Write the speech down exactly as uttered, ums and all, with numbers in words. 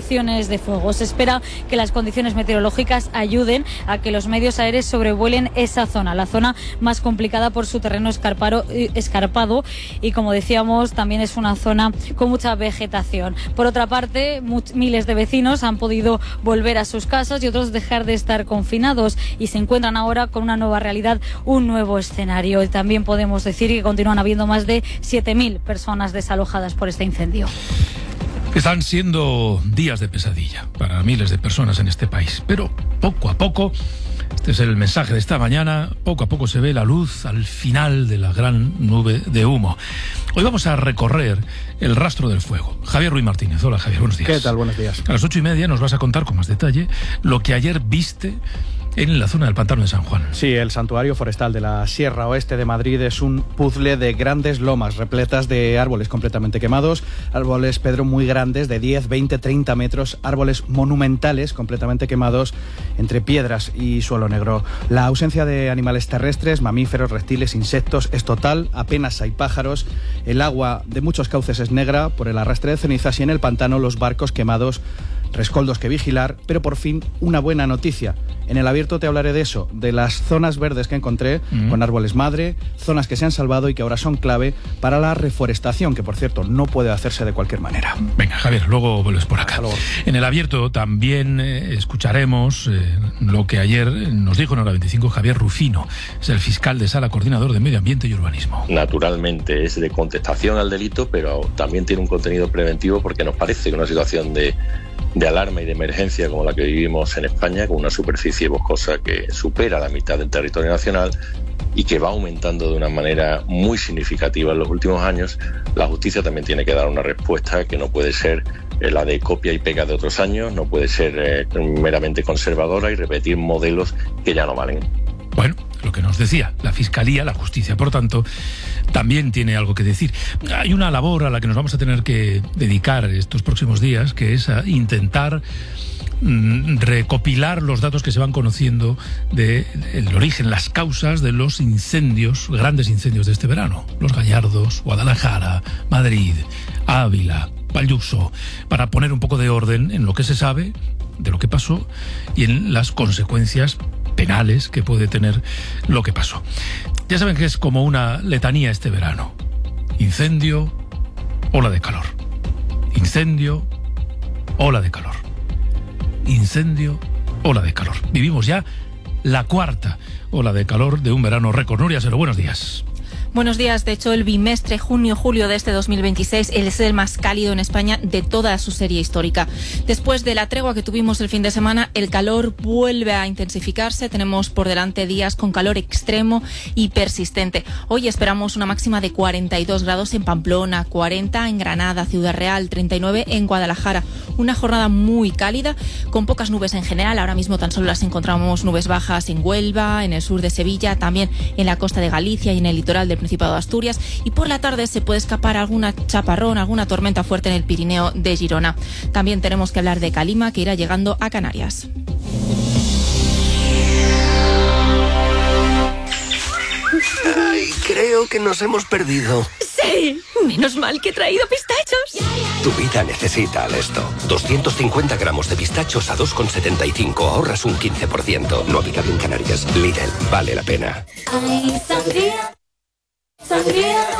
erupciones de fuego. Se espera que las condiciones meteorológicas ayuden a que los medios aéreos sobrevuelen esa zona, la zona más complicada por su terreno escarpado, escarpado y, como decíamos, también es una zona con mucha vegetación. Por otra parte, miles de vecinos han podido volver a sus casas y otros dejar de estar confinados y se encuentran ahora con una nueva realidad, un nuevo escenario. Y también podemos decir que continúan habiendo más de siete mil personas desalojadas por este incendio. Están siendo días de pesadilla para miles de personas en este país, pero poco a poco, este es el mensaje de esta mañana, poco a poco se ve la luz al final de la gran nube de humo. Hoy vamos a recorrer el rastro del fuego. Javier Ruiz Martínez. Hola, Javier, buenos días. ¿Qué tal? Buenos días. A las ocho y media nos vas a contar con más detalle lo que ayer viste en la zona del Pantano de San Juan. Sí, el santuario forestal de la Sierra Oeste de Madrid es un puzzle de grandes lomas repletas de árboles completamente quemados, árboles, Pedro, muy grandes, de diez, veinte, treinta metros, árboles monumentales completamente quemados entre piedras y suelo negro. La ausencia de animales terrestres, mamíferos, reptiles, insectos es total, apenas hay pájaros, el agua de muchos cauces es negra por el arrastre de cenizas y en el pantano los barcos quemados, rescoldos que vigilar, pero por fin una buena noticia. En el abierto te hablaré de eso, de las zonas verdes que encontré, mm. con árboles madre, zonas que se han salvado y que ahora son clave para la reforestación, que por cierto no puede hacerse de cualquier manera. Venga, Javier, luego vuelves por acá. En el abierto también eh, escucharemos eh, lo que ayer nos dijo en Hora veinticinco Javier Rufino, es el fiscal de Sala Coordinador de Medio Ambiente y Urbanismo. Naturalmente es de contestación al delito, pero también tiene un contenido preventivo porque nos parece que una situación de de alarma y de emergencia como la que vivimos en España, con una superficie boscosa que supera la mitad del territorio nacional y que va aumentando de una manera muy significativa en los últimos años, la justicia también tiene que dar una respuesta que no puede ser la de copia y pega de otros años, no puede ser eh, meramente conservadora y repetir modelos que ya no valen. Bueno, lo que nos decía la Fiscalía, la Justicia, por tanto, también tiene algo que decir. Hay una labor a la que nos vamos a tener que dedicar estos próximos días, que es a intentar mm, recopilar los datos que se van conociendo del origen, las causas de los incendios, grandes incendios de este verano. Los Gallardos, Guadalajara, Madrid, Ávila, Valluso, para poner un poco de orden en lo que se sabe, de lo que pasó y en las consecuencias penales que puede tener lo que pasó. Ya saben que es como una letanía este verano. Incendio, ola de calor. Incendio, ola de calor. Incendio, ola de calor. Vivimos ya la cuarta ola de calor de un verano récord. Nuria Sero, buenos días. Buenos días. De hecho, el bimestre junio-julio de este dos mil veintiséis es el más cálido en España de toda su serie histórica. Después de la tregua que tuvimos el fin de semana, el calor vuelve a intensificarse. Tenemos por delante días con calor extremo y persistente. Hoy esperamos una máxima de cuarenta y dos grados en Pamplona, cuarenta en Granada, Ciudad Real, treinta y nueve en Guadalajara. Una jornada muy cálida, con pocas nubes en general. Ahora mismo tan solo las encontramos nubes bajas en Huelva, en el sur de Sevilla, también en la costa de Galicia y en el litoral del Principado de Asturias, y por la tarde se puede escapar alguna chaparrón, alguna tormenta fuerte en el Pirineo de Girona. También tenemos que hablar de calima, que irá llegando a Canarias. Ay, creo que nos hemos perdido. Sí, menos mal que he traído pistachos. Tu vida necesita Alesto. doscientos cincuenta gramos de pistachos a dos con setenta y cinco, ahorras un quince por ciento. No habitable en Canarias. Lidl, vale la pena. Ay, sangría, sangría.